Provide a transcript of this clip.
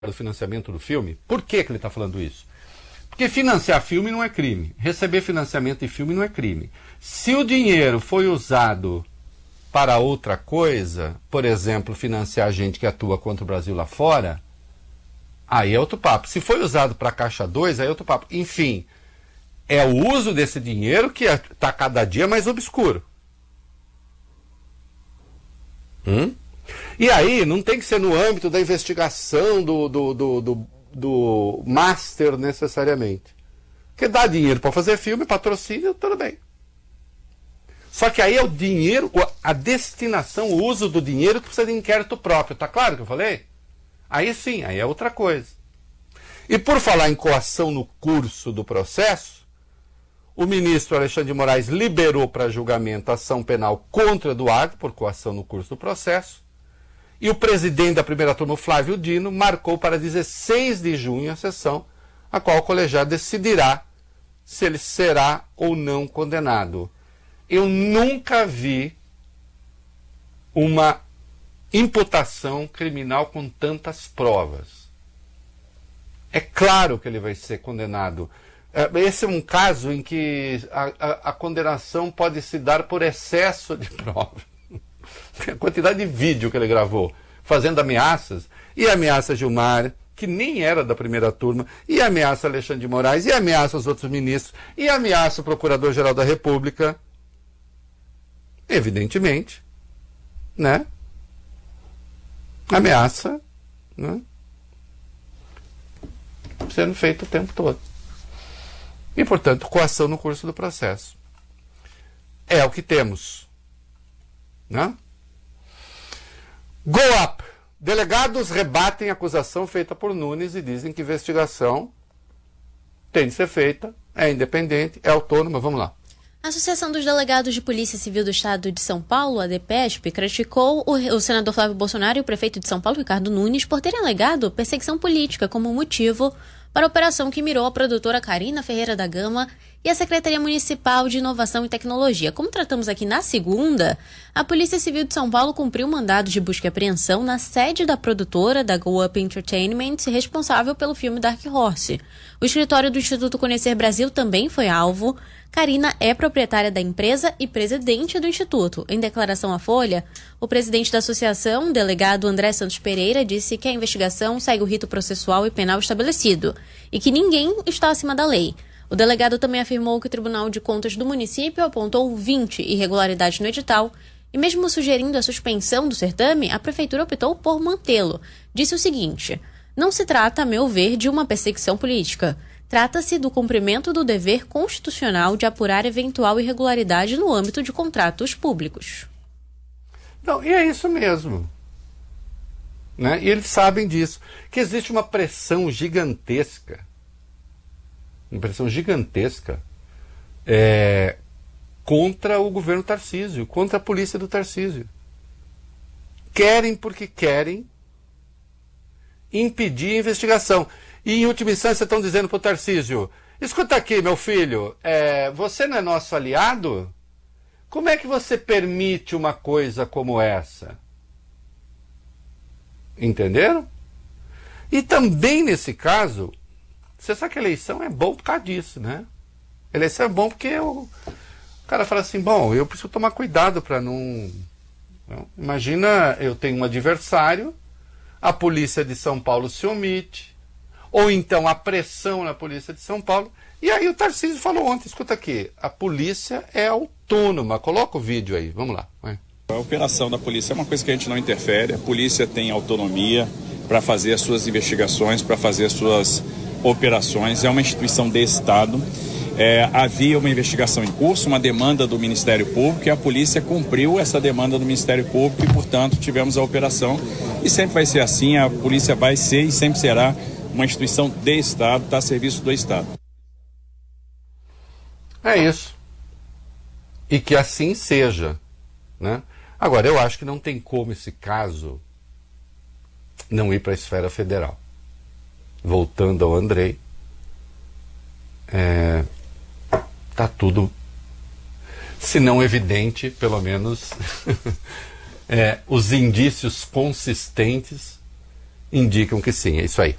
do financiamento do filme. Por que ele está falando isso? Porque financiar filme não é crime. Receber financiamento de filme não é crime. Se o dinheiro foi usado para outra coisa, por exemplo, financiar gente que atua contra o Brasil lá fora, aí é outro papo. Se foi usado para Caixa 2, aí é outro papo. Enfim, é o uso desse dinheiro que está cada dia mais obscuro. E aí não tem que ser no âmbito da investigação do master necessariamente. Porque dá dinheiro para fazer filme, patrocínio, tudo bem. Só que aí é o dinheiro, a destinação, o uso do dinheiro que precisa de inquérito próprio. Tá claro o que eu falei? Aí sim, aí é outra coisa. E por falar em coação no curso do processo, o ministro Alexandre de Moraes liberou para julgamento a ação penal contra Eduardo por coação no curso do processo. E o presidente da primeira turma, Flávio Dino, marcou para 16 de junho a sessão, a qual o colegiado decidirá se ele será ou não condenado. Eu nunca vi uma imputação criminal com tantas provas. É claro que ele vai ser condenado. Esse é um caso em que a condenação pode se dar por excesso de prova. A quantidade de vídeo que ele gravou fazendo ameaças, e ameaça Gilmar, que nem era da primeira turma, e ameaça Alexandre de Moraes, e ameaça os outros ministros, e ameaça o Procurador-Geral da República. Evidentemente, né? Ameaça, né? Sendo feito o tempo todo. E, portanto, coação no curso do processo. É o que temos. Né? Go up! Delegados rebatem a acusação feita por Nunes e dizem que a investigação tem de ser feita, é independente, é autônoma. Vamos lá. A Associação dos Delegados de Polícia Civil do Estado de São Paulo, a ADPESP, criticou o senador Flávio Bolsonaro e o prefeito de São Paulo, Ricardo Nunes, por terem alegado perseguição política como motivo para a operação que mirou a produtora Carina Ferreira da Gama e a Secretaria Municipal de Inovação e Tecnologia. Como tratamos aqui na segunda, a Polícia Civil de São Paulo cumpriu mandado de busca e apreensão na sede da produtora da Go Up Entertainment, responsável pelo filme Dark Horse. O escritório do Instituto Conhecer Brasil também foi alvo. Carina é proprietária da empresa e presidente do Instituto. Em declaração à Folha, o presidente da associação, delegado André Santos Pereira, disse que a investigação segue o rito processual e penal estabelecido e que ninguém está acima da lei. O delegado também afirmou que o Tribunal de Contas do município apontou 20 irregularidades no edital e, mesmo sugerindo a suspensão do certame, a prefeitura optou por mantê-lo. Disse o seguinte: não se trata, a meu ver, de uma perseguição política. Trata-se do cumprimento do dever constitucional de apurar eventual irregularidade no âmbito de contratos públicos. Não, e é isso mesmo. Né? E eles sabem disso. Que existe uma pressão gigantesca. Contra o governo Tarcísio, contra a polícia do Tarcísio. Querem porque querem impedir a investigação. E, em última instância, estão dizendo para o Tarcísio: escuta aqui, meu filho, você não é nosso aliado? Como é que você permite uma coisa como essa? Entenderam? E também, nesse caso, você sabe que a eleição é bom por causa disso, né? A eleição é bom porque o cara fala assim: bom, eu preciso tomar cuidado para não... Imagina, eu tenho um adversário, a polícia de São Paulo se omite, ou então a pressão na polícia de São Paulo. E aí o Tarcísio falou ontem: escuta aqui, a polícia é autônoma. Coloca o vídeo aí, vamos lá. Vai. A operação da polícia é uma coisa que a gente não interfere. A polícia tem autonomia para fazer as suas investigações, para fazer as suas operações. É uma instituição de Estado. Havia uma investigação em curso, uma demanda do Ministério Público, e a polícia cumpriu essa demanda do Ministério Público e, portanto, tivemos a operação. E sempre vai ser assim, a polícia vai ser e sempre será uma instituição de Estado, está a serviço do Estado. É isso. E que assim seja, né? Agora, eu acho que não tem como esse caso não ir para a esfera federal. Voltando ao Andrei, tá tudo, se não evidente, pelo menos os indícios consistentes indicam que sim, é isso aí.